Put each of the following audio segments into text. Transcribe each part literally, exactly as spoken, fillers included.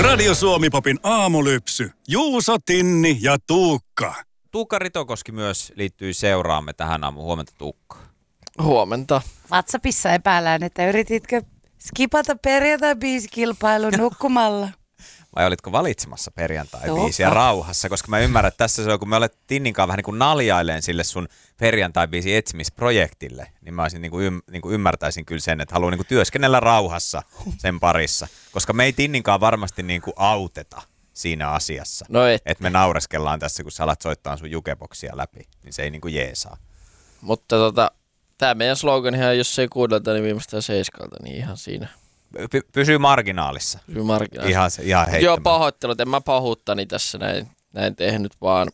Radio Suomi-popin aamulypsy. Juuso, Tinni ja Tuukka. Tuukka Ritokoski myös liittyy seuraamme tähän aamuun. Huomenta, Tuukka. Huomenta. WhatsAppissa epäillään, että yrititkö skipata perjantai-biisikilpailun nukkumalla? Vai olitko valitsemassa perjantai-biisiä rauhassa? Koska mä ymmärrän, että tässä se on, kun me olet Tinninkaan vähän niin kuin naljailen sille sun perjantai-biisi etsimisprojektille, niin mä olisin, niin kuin, ym, niin kuin ymmärtäisin kyllä sen, että haluan niin kuin työskennellä rauhassa sen parissa. Koska me ei Tinninkaan varmasti niin kuin auteta siinä asiassa. No et. Että me naureskellaan tässä, kun sä alat soittaa sun jukeboksia läpi, niin se ei niin kuin jeesaa. Mutta tota, tää meidän sloganihan, jos ei kuudelta, niin viimeistään seiskalta, niin ihan siinä. Py- pysyy marginaalissa. Pysyy marginaalissa. Ihan, ihan heittämään. Joo, pahoittelut. En mä pahuuttani tässä näin, näin tehnyt, vaan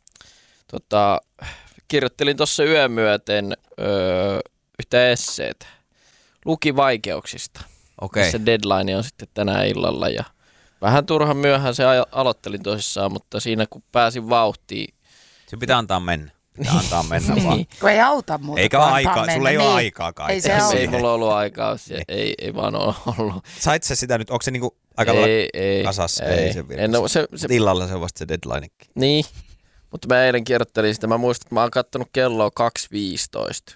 tota, kirjoittelin tuossa yön myöten öö, yhtä esseetä. Luki vaikeuksista. Okei. Missä deadline on sitten tänään illalla. Ja vähän turhan myöhään se a- aloittelin tosissaan, mutta siinä kun pääsin vauhtiin. Se pitää antaa mennä. Pitää antaa mennä vaan. Kun ei auta muuta. Eikä ole aikaa, sulla ei niin. ole aikaa kai. Ei se Ei, ei mulla ollut aikaa, se, ei, ei vaan ole ollut. Sait sä sitä nyt, onko se niinku aika ei, ei, kasassa? Ei, ei se, en, no, se, se illalla se on vasta se deadlinekin. Niin, mutta mä eilen kirjoittelin sitä. Mä muistan, että mä oon kattonut kelloa kaksi viisitoista.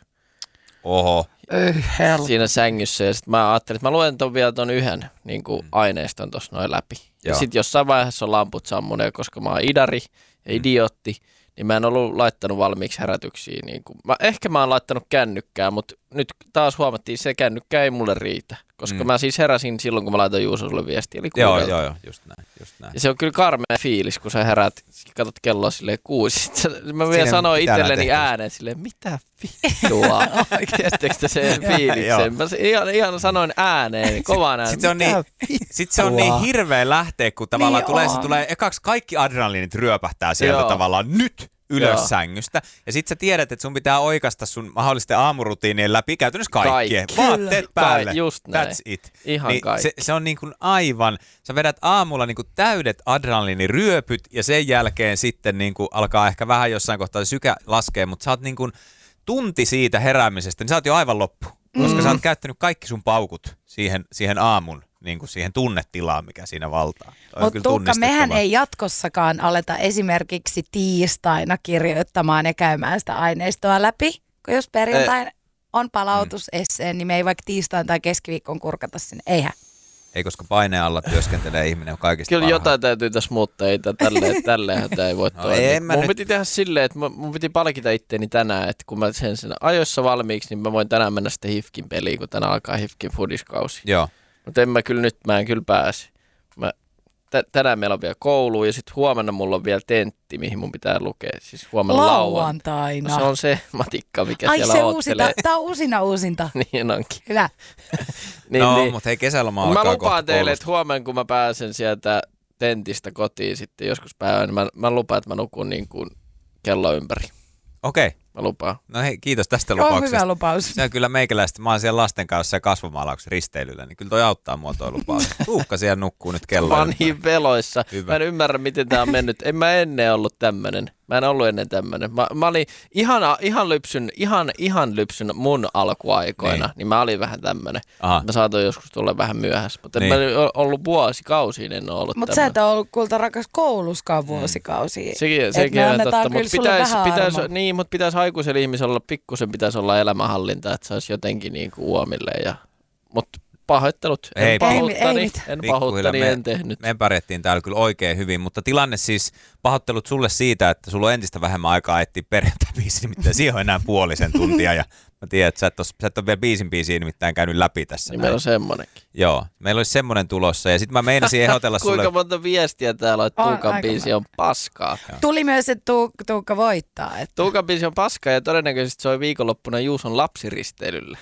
Oho. Öh, Siinä sängyssä. Ja sit mä ajattelin, että mä luen ton vielä ton yhden niin kuin aineiston tossa noin läpi. Joo. Ja sit jossain vaiheessa on lamput sammunut, koska mä oon idari ja idiootti, niin mä en ollut laittanut valmiiksi herätyksiä. Niin kuin. Mä, ehkä mä oon laittanut kännykkää, mutta nyt taas huomattiin, että se kännykkä ei mulle riitä. Koska mm. mä siis heräsin silloin, kun mä laitoin Juuso sulle viestiä. Eli joo, joo, joo, just näin, just näin. Ja se on kyllä karmea fiilis, kun sä herät, katsot kelloa silleen kuusi. Sitten mä vielä sanoin itselleni ääneen silleen, mitä vittua? Tiedättekö te sen fiiliksen? Mä ihan, ihan sanoin ääneen, kovaan ääneen. Sitten se on niin, sit se on niin hirveä lähteä, kun tavallaan niin tulee, se tulee ekaksi kaikki adrenaliinit ryöpähtää sieltä joo. tavallaan nyt ylös joo. sängystä. Ja sit sä tiedät, että sun pitää oikaista sun mahdollisten aamurutiinien läpi käytännössä kaikkien. Vaatteet päälle. Just näin. That's it. Ihan niin kaikki. Se, se on niin kuin aivan, sä vedät aamulla niin kuin täydet adrenaliiniryöpyt ja sen jälkeen sitten niin kuin alkaa ehkä vähän jossain kohtaa se sykä laskee, mutta sä oot niin kuin tunti siitä heräämisestä, niin sä oot jo aivan loppu. Koska mm. sä oot käyttänyt kaikki sun paukut siihen, siihen aamun, niin kuin siihen tunnetilaan, mikä siinä valtaa. Mutta Tuukka, mehän ei jatkossakaan aleta esimerkiksi tiistaina kirjoittamaan ja käymään sitä aineistoa läpi. Kun jos perjantai eh. on palautusesseen, mm. niin me ei vaikka tiistain tai keskiviikkoon kurkata sinne. Eihän. Ei, koska paineen alla työskentelee ihminen on kaikista Kyllä parhaan. Jotain täytyy tässä muuttaa, ei tälleen, tälleenhän tämä ei voi no, toimia. Mun nyt piti tehdä silleen, että mun piti palkita itteeni tänään, että kun mä sen sen ajoissa valmiiksi, niin mä voin tänään mennä sitten Hifkin peliin, kun tänään alkaa Hifkin foodiskausi. Joo. Mutta en mä kyllä nyt, mä en kyllä pääse. Mä, t- tänään meillä on vielä koulu ja sitten huomenna mulla on vielä tentti, mihin mun pitää lukea. Siis huomenna lauantaina. No, se on se matikka, mikä Ai siellä se oottelee. uusinta, tää on uusina uusinta. Niin onkin. Hyvä. niin, no, niin. mutta hei, kesäloma alkaa mä lupaan teille, koulusta. että huomenna kun mä pääsen sieltä tentistä kotiin sitten joskus päivänä, niin mä, mä lupaan, että mä nukun niin kuin kello ympäri. Okei. Okay. Mä lupaan. No hei, kiitos tästä lupauksesta. On hyvä lupaus. Se on kyllä meikäläistä. Mä oon siellä lasten kanssa ja kasvomaalauksessa risteilyllä, niin kyllä toi auttaa mua toi lupaus. Tuukka siellä nukkuu nyt kello. Mä oon niin veloissa. Hyvä. Mä en ymmärrä, miten tää on mennyt. En mä ennen ollut tämmönen. Mä en ollut ennen tämmönen. Mä, mä olin ihan, ihan, lypsyn, ihan, ihan lypsyn mun alkuaikoina, niin, niin mä olin vähän tämmönen. Aha. Mä saatoin joskus tulla vähän myöhässä, mutta niin. en mä ollut vuosikausiin, en ole ollut Mutta tämmönen. sä et ole ollut kulta rakas kouluskaan vuosikausia. Mm. Sekin, sekin on totta, mutta pitäisi, pitäisi, niin, mut pitäisi aikuisella ihmisellä olla, pikkusen pitäisi olla elämänhallinta, että se olisi jotenkin niin kuin uomille. Ja, mutta pahoittelut, en Ei, pahoittani, ei, en, pahoittani me, en tehnyt. Me pärjättiin täällä kyllä oikein hyvin, mutta tilanne siis, pahoittelut sulle siitä, että sulla on entistä vähemmän aikaa etsiä perjantai-biisi, nimittäin siihen on enää puolisen tuntia ja mä tiedän, että sä et ole, sä et ole vielä biisin biisiä nimittäin käynyt läpi tässä. Niin meillä on semmonenkin. Joo, meillä olisi semmonen tulossa ja sitten mä meinasin ehdotella sulle. Kuinka monta viestiä täällä on, että Tuukan biisi on paskaa. Tuli myös, että Tuuk- Tuukka voittaa. Että. Tuukan biisi on paskaa ja todennäköisesti soi viikonloppuna Juuson lapsiristeilyllä.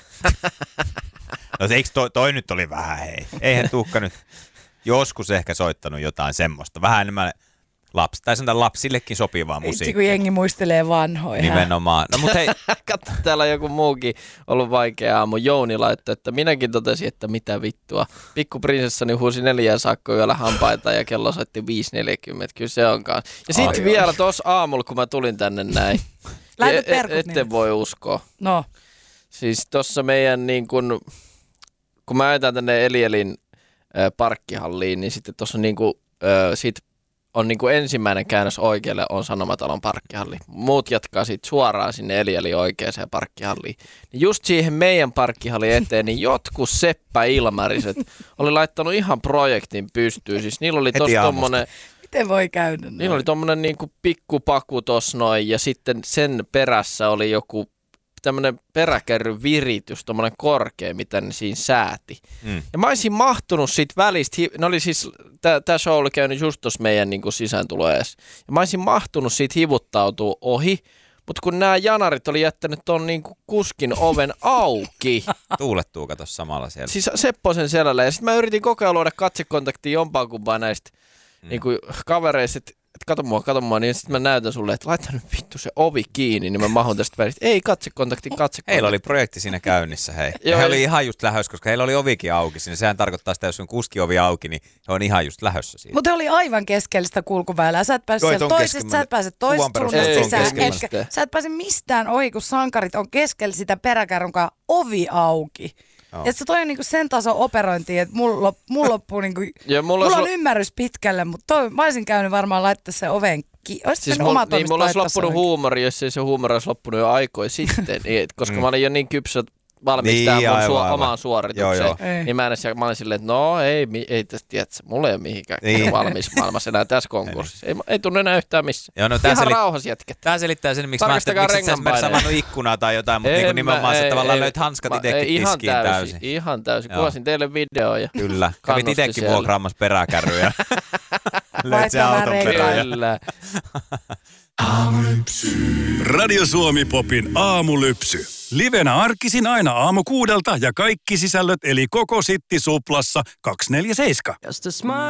No eikö toi, toi nyt oli vähän hei? Eihän Tuukka nyt joskus ehkä soittanut jotain semmoista. Vähän enemmän lapsi, tai sanotaan lapsillekin sopivaa musiikkia. Itse kun jengi muistelee vanhoja. Nimenomaan. No mut hei. Katso, täällä on joku muukin ollut vaikea aamu. Jouni laittoi, että minäkin totesin, että mitä vittua. Pikkuprinsessani huusi neljään saakka yöllä hampaita ja kello soitti viisi neljäkymmentä. Kyllä se onkaan. Ja sitten vielä tuossa aamulla, kun mä tulin tänne näin. Laitat terkut et, ette voi uskoa. No. Siis tuossa meidän niin kun, kun mä ajetaan tänne Elielin ö, parkkihalliin, niin sitten tuossa on niinku, ö, sit on niinku ensimmäinen käännös oikealle on Sanomatalon parkkihalli. Muut jatkaa sitten suoraan sinne eli, eli oikeaan parkkihalliin. Niin just siihen meidän parkkihallin eteen, niin jotkut Seppä Ilmariset oli laittanut ihan projektin pystyyn. Siis niillä oli tossa tommonen... Miten voi käydä näin? Niillä oli tommonen niinku pikkupaku tossa noin ja sitten sen perässä oli joku tämmönen peräkärryn viritys, tommonen korkea, mitä ne siinä sääti. Mm. Ja mä olisin mahtunut siitä välistä, ne oli siis, tää, tää show oli käynyt just tossa meidän niinku sisääntulo edes. Ja mä olisin mahtunut siitä hivuttautua ohi, mutta kun nämä janarit oli jättänyt ton niinku kuskin oven auki. Tuulettuu kato samalla siellä. Siis Sepposen selällä. Ja sit mä yritin koko ajan luoda katsekontaktia jompaakumpaa näistä mm. niinku kavereista, että et kato mua, kato mua, niin sitten mä näytän sulle, että laita nyt vittu se ovi kiinni, niin mä mahun tästä välistä. Ei, katsekontakti, katsekontakti. Heillä oli projekti siinä käynnissä, hei. Ja he oli ihan just lähössä, koska heillä oli ovikin auki siinä. Sehän tarkoittaa sitä, jos on kuskiovi auki, niin he on ihan just lähössä siinä. Mutta he oli aivan keskellistä kulkuväylää. Sä et pääse sieltä toisesta, sä et pääse toisesta suunnasta sisään. Etkä, sä et pääse mistään ohi, kun sankarit on keskellä sitä peräkärrunkaan ovi auki. Oh. Että se toi on niinku sen tason operointi, että mulla lop, mul loppuu niinku, ja mulla, mulla on su- ymmärrys pitkälle, mutta toi, mä olisin käynyt varmaan laittaa sen oven kiinni. Oisit siis mul, niin, mulla olisi loppunut huumori, jos ei se huumori olisi loppunut jo aikoja sitten, koska mm. mä olin jo niin kypsä valmis niin, tähän mun suo, omaan suoritukseen. Joo, joo. Niin mä, edes, mä olin silleen, että no ei, ei tästä tiedä, mulla ei ole mihinkään niin. valmis maailmassa enää tässä konkurssissa. Ei, ei tunnu enää yhtään missään. Joo, no, ihan selit- rauhassa jätket. Tämä selittää sen, miksi mä ajattelin, miksi sä esimerkiksi avannut ikkunaa tai jotain, mutta niin nimenomaan se tavallaan löit hanskat itsekin tiskiin täysin. Ihan täysin. Kuvasin teille videoja. Kyllä. Kävit itsekin vuokraamassa peräkärryjä. Löit se auton perään. Kyllä. Radio Suomi Popin aamulypsy. Livenä arkisin aina aamu kuudelta ja kaikki sisällöt eli koko Sitti Suplassa kaksikymmentäneljä seitsemän.